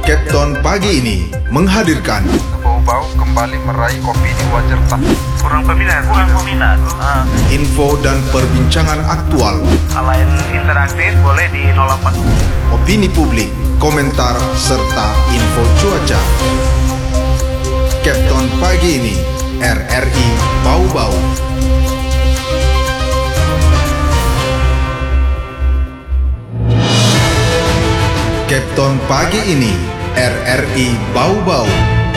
Captain pagi ini menghadirkan Bau-bau kembali meraih opini wajar tak kurang peminat. info dan perbincangan aktual, Selain interaktif boleh di 08. opini publik, komentar, serta info cuaca. Captain pagi ini, RRI Bau-Bau. Captain pagi ini, RRI Bau-Bau.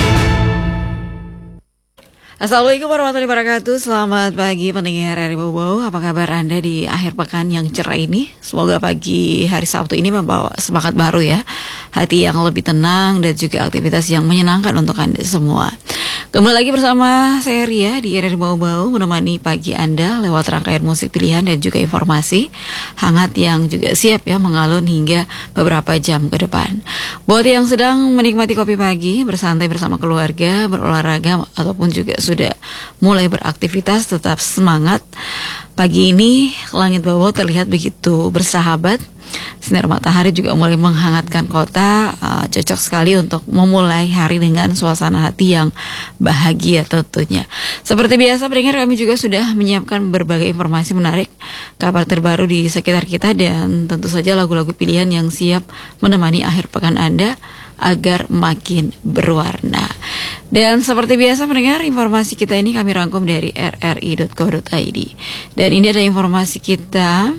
Assalamualaikum warahmatullahi wabarakatuh. Selamat pagi pendengar RRI Bau-Bau. Apa kabar Anda di akhir pekan yang cerah ini? Semoga pagi hari Sabtu ini membawa semangat baru ya, hati yang lebih tenang dan juga aktivitas yang menyenangkan untuk Anda semua. Kembali lagi bersama saya Ria di RRI Bau-Bau, menemani pagi Anda lewat rangkaian musik pilihan dan juga informasi hangat yang juga siap ya mengalun hingga beberapa jam ke depan. Buat yang sedang menikmati kopi pagi, bersantai bersama keluarga, berolahraga ataupun juga sudah mulai beraktivitas, tetap semangat. Pagi ini langit Bau-Bau terlihat begitu bersahabat. Sinar matahari juga mulai menghangatkan kota, cocok sekali untuk memulai hari dengan suasana hati yang bahagia tentunya. Seperti biasa pendengar, kami juga sudah menyiapkan berbagai informasi menarik, kabar terbaru di sekitar kita, dan tentu saja lagu-lagu pilihan yang siap menemani akhir pekan Anda agar makin berwarna. Dan seperti biasa pendengar, informasi kita ini kami rangkum dari rri.co.id. Dan ini ada informasi kita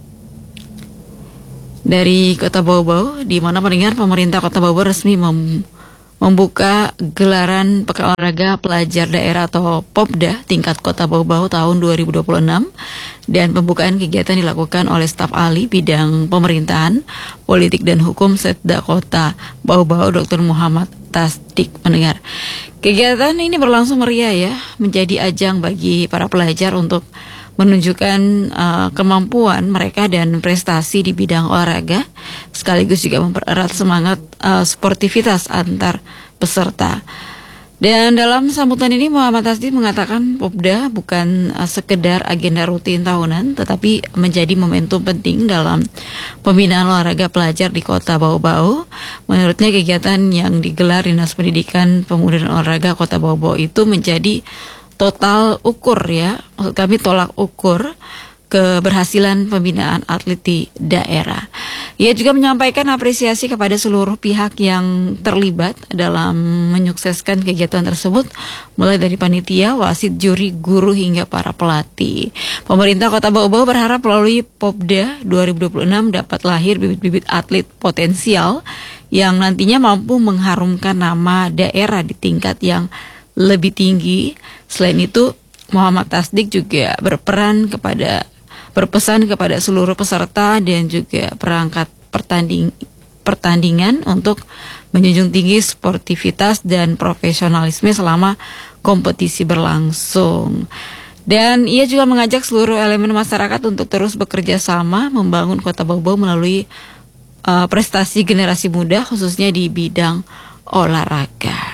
dari Kota Bau-Bau, di mana pendengar pemerintah Kota Bau-Bau resmi membuka gelaran Pekan Olahraga Pelajar Daerah atau Popda tingkat Kota Bau-Bau tahun 2026, dan pembukaan kegiatan dilakukan oleh staf ahli bidang pemerintahan, politik dan hukum Setda Kota Bau-Bau Dr. Muhammad Tasdik. Pendengar, kegiatan ini berlangsung meriah ya, menjadi ajang bagi para pelajar untuk menunjukkan kemampuan mereka dan prestasi di bidang olahraga, sekaligus juga mempererat semangat sportivitas antar peserta. Dan dalam sambutan ini Muhammad Tasdik mengatakan Popda bukan sekedar agenda rutin tahunan, tetapi menjadi momentum penting dalam pembinaan olahraga pelajar di Kota Bau-Bau. Menurutnya kegiatan yang digelar Dinas Pendidikan Pemuda dan Olahraga Kota Bau-Bau itu menjadi total ukur ya, maksud kami tolak ukur keberhasilan pembinaan atlet di daerah. Ia juga menyampaikan apresiasi kepada seluruh pihak yang terlibat dalam menyukseskan kegiatan tersebut, mulai dari panitia, wasit, juri, guru hingga para pelatih. Pemerintah Kota Bau-Bau berharap melalui Popda 2026 dapat lahir bibit-bibit atlet potensial yang nantinya mampu mengharumkan nama daerah di tingkat yang lebih tinggi. Selain itu, Muhammad Tasdik juga berpesan kepada seluruh peserta dan juga perangkat pertandingan untuk menjunjung tinggi sportivitas dan profesionalisme selama kompetisi berlangsung. Dan ia juga mengajak seluruh elemen masyarakat untuk terus bekerja sama membangun Kota Bau-Bau melalui prestasi generasi muda, khususnya di bidang olahraga.